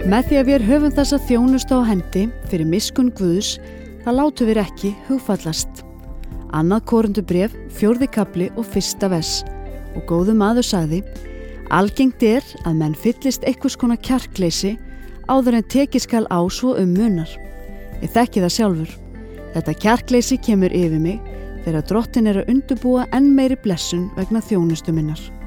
Með því að við höfum þessa þjónustu á hendi fyrir miskunn Guðs, það látum við ekki hugfallast. Annað Korinthubréf, 4. kafli og 1. vers. Og góður maður sagði: algengt að menn fyllist einhvers konar kjarkleysi áður en tekið skal á svo munar. Ég þekki það sjálfur. Þetta kjarkleysi kemur yfir mig þegar Drottinn að undirbúa enn meiri blessun vegna þjónustu minnar.